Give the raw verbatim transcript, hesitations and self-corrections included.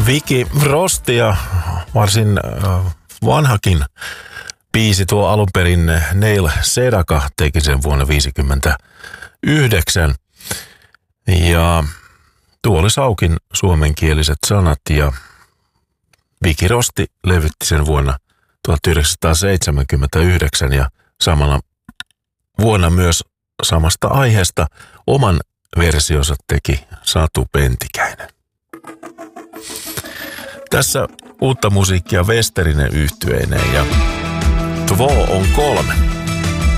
Vicky Frost ja varsin äh, vanhakin biisi tuo alun perin Neil Sedaka teki sen vuonna viisikymmentäyhdeksän. Ja tuo oli Saukin suomenkieliset sanat ja Vicky Rosti levytti sen vuonna tuhatyhdeksänsataaseitsemänkymmentäyhdeksän ja samana vuonna myös samasta aiheesta oman versionsa teki Satu Pentikäinen. Tässä uutta musiikkia Westerinen yhtyeineen ja Två on kolme.